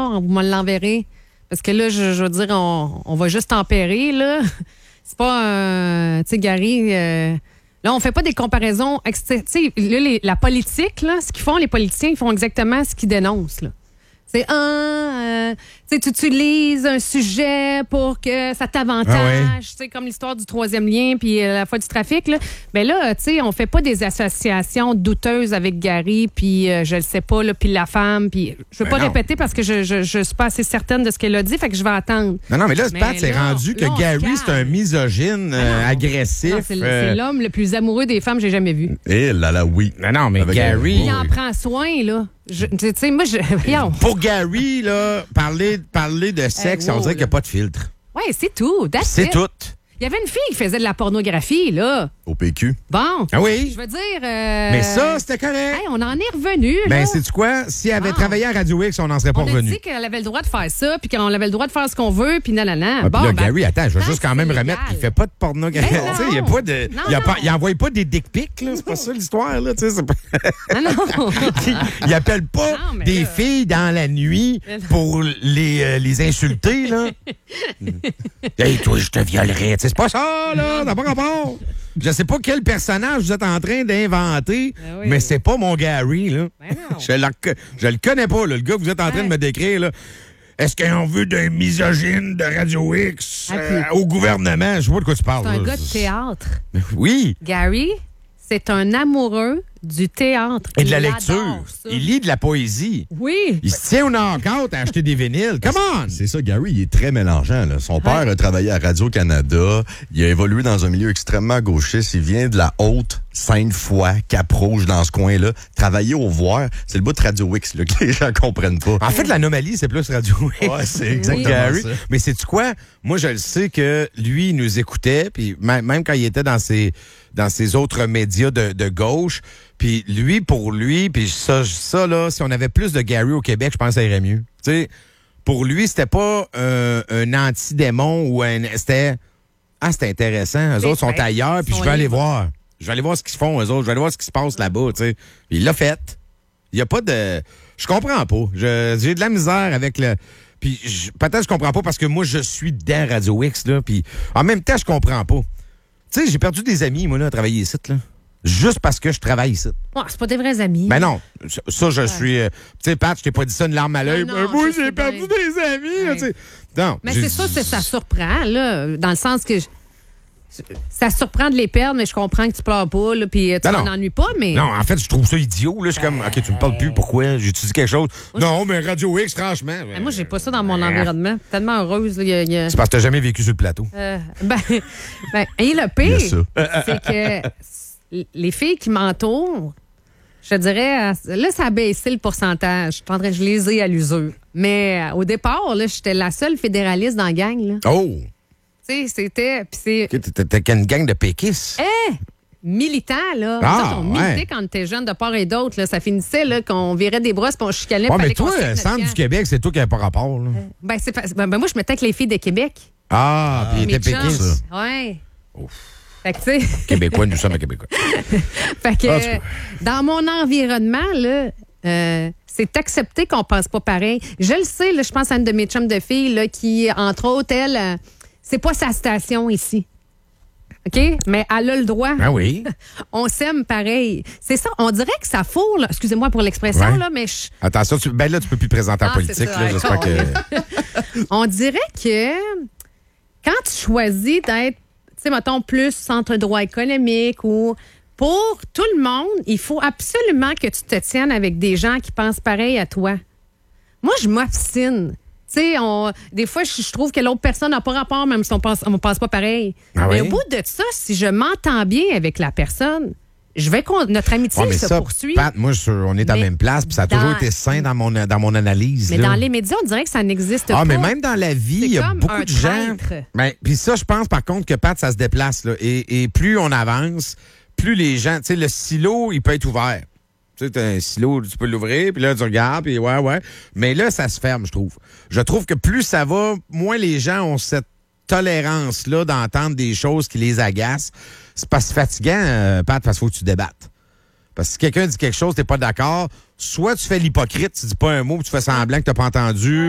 vous me l'enverrez. Parce que là, je veux dire, on va juste tempérer, là. C'est pas tu sais, Gary... là, on fait pas des comparaisons... Tu sais, là, la politique, là, ce qu'ils font, les politiciens, ils font exactement ce qu'ils dénoncent, là. C'est tu utilises un sujet pour que ça t'avantage, tu sais, comme l'histoire du troisième lien puis la fois du trafic, là. Ben là, tu sais, on fait pas des associations douteuses avec Gary puis je le sais pas, là, puis la femme, puis je veux pas répéter parce que je suis pas assez certaine de ce qu'elle a dit, fait que je vais attendre. Non, mais là, Pat, c'est rendu que Gary, c'est un misogyne agressif. Non, c'est l'homme le plus amoureux des femmes que j'ai jamais vu. Eh là là, oui. Non, mais avec Gary... Il en prend soin, là. Tu sais, moi, Pour Gary, là, parler de sexe, on dirait qu'il n'y a pas de filtre. Oui, c'est tout. C'est tout. Il y avait une fille qui faisait de la pornographie, là. Au PQ. Bon. Ah oui? Je veux dire... Mais ça, c'était correct. Hey, on en est revenu, là. Ben, sais-tu quoi? Si elle avait travaillé à Radio X, on n'en serait pas revenu. On a dit qu'elle avait le droit de faire ça, puis qu'on avait le droit de faire ce qu'on veut, puis nanana. Bon, là, Gary, attends, je vais juste quand même remettre qu'il ne fait pas de pornographie. Ben il n'y a pas de... Il n'envoie pas des dick pics, là. C'est pas ça l'histoire, là. C'est pas... non. Il appelle pas des filles dans la nuit pour les insulter, là. Hey, toi, je te violerais. C'est pas ça, là. T'as pas rapport. Je sais pas quel personnage vous êtes en train d'inventer, mais c'est pas mon Gary, là. Je le connais pas, là, le gars que vous êtes en train de me décrire, là. Est-ce qu'on veut d'un misogyne de Radio X au gouvernement? Je sais pas de quoi tu parles. C'est un gars de théâtre. Oui. Gary, c'est un amoureux du théâtre. Et de la lecture. Il lit de la poésie. Oui. Il se tient au knock-out à acheter des vinyles. Come on! C'est ça, Gary, il est très mélangeant. Là. Son père a travaillé à Radio-Canada. Il a évolué dans un milieu extrêmement gauchiste. Il vient de la haute Sainte-Foy, Cap-Rouge, dans ce coin-là. Travailler au voir, c'est le bout de Radio X là, que les gens comprennent pas. En fait, l'anomalie, c'est plus Radio X. Ouais, c'est exactement Gary. ça. Mais sais-tu quoi? Moi, je le sais que lui, il nous écoutait, puis même quand il était dans ses autres médias de gauche, puis lui, pour lui, puis ça là, si on avait plus de Gary au Québec, je pense que ça irait mieux. Tu sais, pour lui, c'était pas un anti-démon ou c'était intéressant. Eux autres sont ailleurs, puis je vais aller voir. Je vais aller voir ce qu'ils font, eux autres. Je vais aller voir ce qui se passe là-bas, tu sais. Il l'a fait. Il n'y a pas de... Je comprends pas. J'ai de la misère avec le... Puis peut-être que je comprends pas parce que moi, je suis dans Radio X, là, puis en même temps, je comprends pas. Tu sais, j'ai perdu des amis, moi, là, à travailler ici, là. Juste parce que je travaille ici. Ouais, c'est pas des vrais amis. Ben non. Ça, je suis... tu sais, Pat, je t'ai pas dit ça une larme à l'œil. Moi, j'ai perdu des amis, là, tu sais. Non. Mais c'est ça, ça surprend, là, dans le sens que... Ça surprend de les perdre, mais je comprends que tu pleures pas, là, puis tu t'en ennuies pas, mais... Non, en fait, je trouve ça idiot, là. Je suis comme, OK, tu me parles plus, pourquoi? J'ai-tu dit quelque chose? Non, mais Radio X, franchement... Moi, j'ai pas ça dans mon environnement. Tellement heureuse, là, C'est parce que t'as jamais vécu sur le plateau. et le pire, c'est que les filles qui m'entourent, je te dirais, là, ça a baissé le pourcentage. Je les ai à l'usure. Mais au départ, là, j'étais la seule fédéraliste dans la gang, là. Oh! Tu sais, c'était... T'étais une gang de péquistes. Militants, là. On militait quand on était jeunes de part et d'autre. Là. Ça finissait là, qu'on virait des brosses et on chicanait. Mais toi, Centre du Québec, c'est toi qui n'avais pas rapport. Là. moi, je mettais avec les filles de Québec. Puis ils étaient péquistes. Oui. Fait que, tu sais... Québécois, nous sommes Québécois. Fait que, dans mon environnement, là... c'est accepté qu'on pense pas pareil. Je le sais, là, je pense à une de mes chums de filles là, qui, entre autres, elle, c'est pas sa station ici. OK? Mais elle a le droit. Ah oui. On s'aime pareil. C'est ça. On dirait que ça fourre, là. Excusez-moi pour l'expression, là, mais... Attention, là, tu peux plus présenter en politique. Là, j'espère que... On dirait que quand tu choisis d'être, tu sais, mettons, plus centre droit économique ou... Pour tout le monde, il faut absolument que tu te tiennes avec des gens qui pensent pareil à toi. Moi, je m'obstine. Tu sais, des fois, je trouve que l'autre personne n'a pas rapport, même si on ne pense pas pareil. Mais au bout de ça, si je m'entends bien avec la personne, notre amitié se poursuit. Pat, moi, on est à la même place, puis ça a toujours été sain dans mon analyse. Mais dans les médias, on dirait que ça n'existe pas. Mais même dans la vie, il y a beaucoup de gens... Puis ça, je pense, par contre, que Pat, ça se déplace. Là, et plus on avance... plus les gens, tu sais, le silo, il peut être ouvert. Tu sais, t'as un silo, tu peux l'ouvrir, puis là, tu regardes, puis ouais. Mais là, ça se ferme, je trouve. Je trouve que plus ça va, moins les gens ont cette tolérance-là d'entendre des choses qui les agacent. C'est pas si fatigant, Pat, parce qu'il faut que tu débattes. Parce que si quelqu'un dit quelque chose, t'es pas d'accord, soit tu fais l'hypocrite, tu dis pas un mot, puis tu fais semblant que t'as pas entendu,